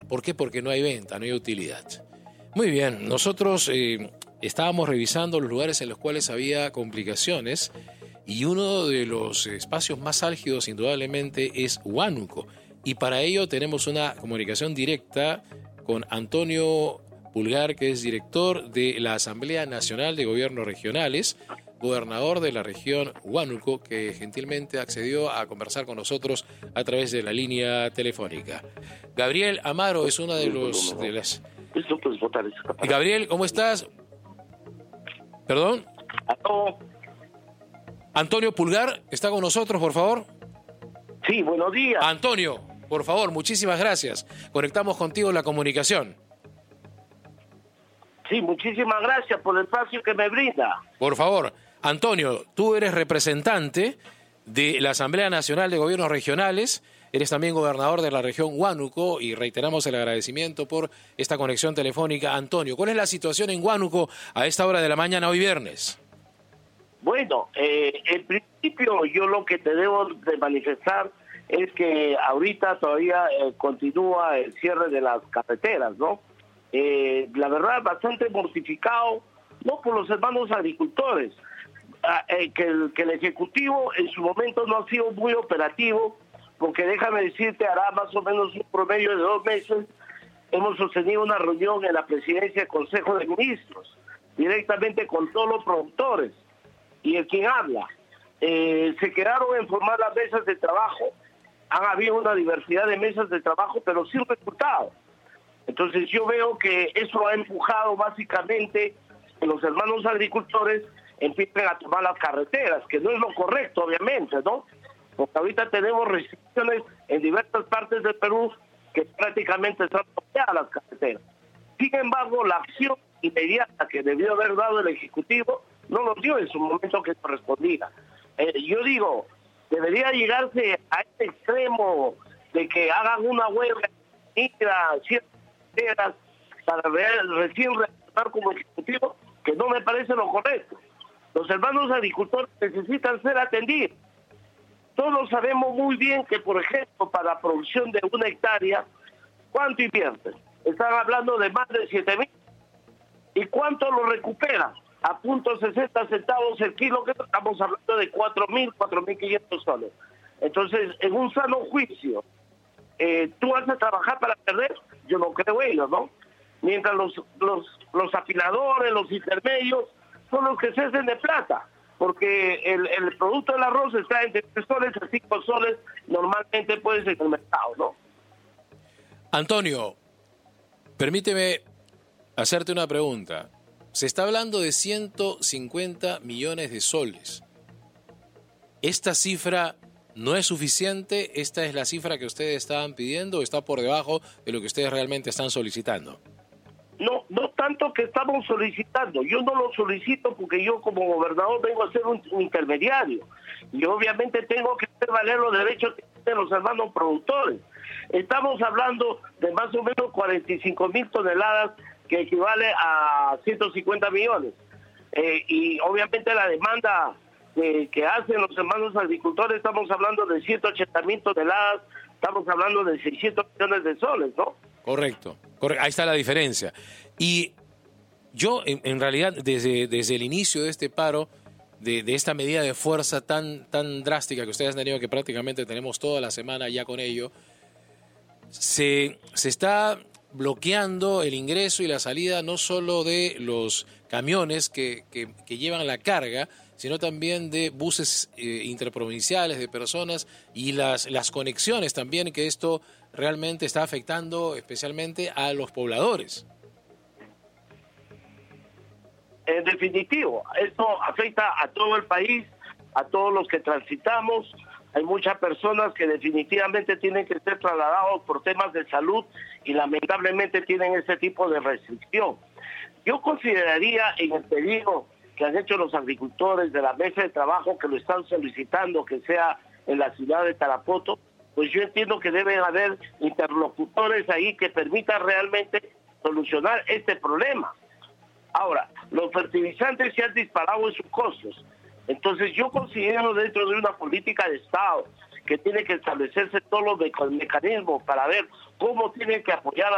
¿Por qué? Porque no hay venta, no hay utilidad. Muy bien, nosotros estábamos revisando los lugares en los cuales había complicaciones y uno de los espacios más álgidos indudablemente es Huánuco. Y para ello tenemos una comunicación directa con Antonio Pulgar, que es director de la Asamblea Nacional de Gobiernos Regionales, gobernador de la región Huánuco, que gentilmente accedió a conversar con nosotros a través de la línea telefónica. Gabriel Amaro es uno de las... Gabriel, ¿cómo estás? ¿Perdón? Antonio Pulgar, ¿está con nosotros, por favor? Sí, buenos días. Antonio, por favor, muchísimas gracias. Conectamos contigo la comunicación. Sí, muchísimas gracias por el espacio que me brinda. Por favor, Antonio, tú eres representante de la Asamblea Nacional de Gobiernos Regionales, eres también gobernador de la región Huánuco y reiteramos el agradecimiento por esta conexión telefónica. Antonio, ¿cuál es la situación en Huánuco a esta hora de la mañana hoy viernes? Bueno, en principio yo lo que te debo de manifestar es que ahorita todavía continúa el cierre de las carreteras, ¿no? La verdad, bastante mortificado, no por los hermanos agricultores, que el Ejecutivo en su momento no ha sido muy operativo, porque déjame decirte, hará más o menos un promedio de 2 meses, hemos sostenido una reunión en la presidencia del Consejo de Ministros, directamente con todos los productores, y el quien habla. Se quedaron en formar las mesas de trabajo, han habido una diversidad de mesas de trabajo, pero sin resultado. Entonces yo veo que eso ha empujado básicamente que los hermanos agricultores empiecen a tomar las carreteras, que no es lo correcto, obviamente, ¿no? Porque ahorita tenemos restricciones en diversas partes del Perú que prácticamente están bloqueadas las carreteras. Sin embargo, la acción inmediata que debió haber dado el Ejecutivo no lo dio en su momento que correspondía. Yo digo, debería llegarse a este extremo de que hagan una huelga para recién reaccionar como Ejecutivo, que no me parece lo correcto. Los hermanos agricultores necesitan ser atendidos. Todos sabemos muy bien que, por ejemplo, para la producción de 1 hectárea, ¿cuánto invierten? Están hablando de más de 7.000. ¿Y cuánto lo recuperan? A punto 60 centavos el kilo, que estamos hablando de 4.000, 4.500 soles. Entonces, en un sano juicio, ¿tú vas a trabajar para perder? Yo no creo ello, ¿no? Mientras los afiladores, los intermedios, son los que se hacen de plata, porque el producto del arroz está entre 3 soles a 5 soles, normalmente puede ser en el mercado, ¿no? Antonio, permíteme hacerte una pregunta. Se está hablando de 150 millones de soles. ¿Esta cifra no es suficiente? ¿Esta es la cifra que ustedes estaban pidiendo o está por debajo de lo que ustedes realmente están solicitando? No tanto que estamos solicitando. Yo no lo solicito porque yo como gobernador vengo a ser un intermediario. Y obviamente tengo que hacer valer los derechos de los hermanos productores. Estamos hablando de más o menos 45.000 toneladas, que equivale a 150 millones. Y obviamente la demanda que hacen los hermanos agricultores, estamos hablando de 180.000 toneladas, estamos hablando de 600 millones de soles, ¿no? Correcto. Ahí está la diferencia. Y yo, en realidad, desde el inicio de este paro, de esta medida de fuerza tan drástica que ustedes han tenido, que prácticamente tenemos toda la semana ya con ello, se está bloqueando el ingreso y la salida no solo de los camiones que llevan la carga, sino también de buses interprovinciales de personas y las conexiones también, que esto realmente está afectando especialmente a los pobladores. En definitivo, esto afecta a todo el país, a todos los que transitamos. Hay muchas personas que definitivamente tienen que ser trasladados por temas de salud y lamentablemente tienen ese tipo de restricción. Yo consideraría, en el pedido que han hecho los agricultores de la mesa de trabajo, que lo están solicitando que sea en la ciudad de Tarapoto, pues yo entiendo que deben haber interlocutores ahí que permitan realmente solucionar este problema. Ahora, los fertilizantes se han disparado en sus costos. Entonces yo considero, dentro de una política de Estado, que tiene que establecerse todos los mecanismos para ver cómo tienen que apoyar a